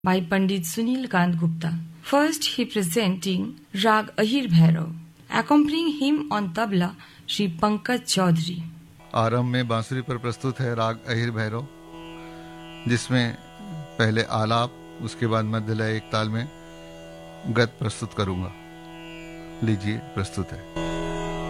by Pandit Sunil Kant Gupta. First, he presenting Rag Ahir Bhairav. Accompanying him on tabla, Shri Pankaj Chaudhary. आरंभ में बांसुरी पर प्रस्तुत है राग अहिर भैरव, जिसमें पहले आलाप, उसके बाद मध्य लय एक ताल में गत प्रस्तुत करूंगा। लीजिए, प्रस्तुत है।